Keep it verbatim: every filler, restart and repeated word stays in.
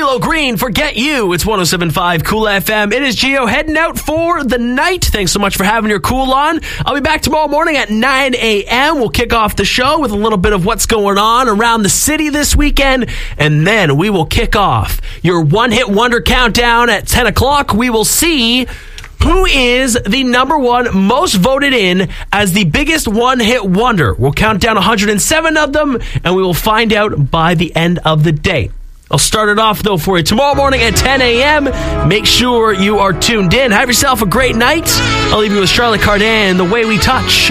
CeeLo Green, Forget You. It's one oh seven point five Cool F M. It is Gio heading out for the night. Thanks so much for having your cool on. I'll be back tomorrow morning at nine a.m. We'll kick off the show with a little bit of what's going on around the city this weekend. And then we will kick off your one-hit wonder countdown at ten o'clock. We will see who is the number one most voted in as the biggest one-hit wonder. We'll count down one hundred seven of them, and we will find out by the end of the day. I'll start it off, though, for you tomorrow morning at ten a.m. Make sure you are tuned in. Have yourself a great night. I'll leave you with Charlotte Cardin, The Way We Touch.